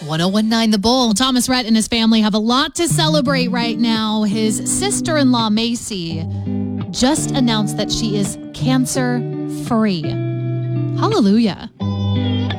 1019 The Bull. Well, Thomas Rhett and his family have a lot to celebrate right now. His sister-in-law, Macy, just announced that she is cancer-free. Hallelujah.